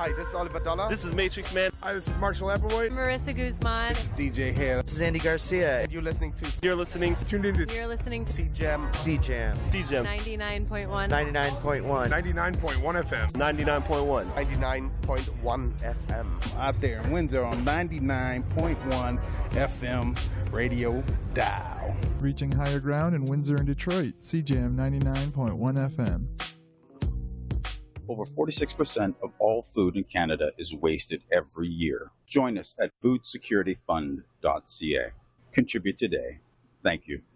Hi, this is Oliver Dollar. This is Matrix Man. Hi, this is Marshall Applewhite. Marissa Guzman. This is DJ Hale. This is Andy Garcia. You're listening to You're listening to You're listening to CJAM. CJAM. CJAM 99.1. 99.1. 99.1 FM. 99.1. 99.1 FM. Out there in Windsor on 99.1 FM radio dial. Reaching higher ground in Windsor and Detroit, CJAM 99.1 FM. Over 46% of all food in Canada is wasted every year. Join us at foodsecurityfund.ca. Contribute today. Thank you.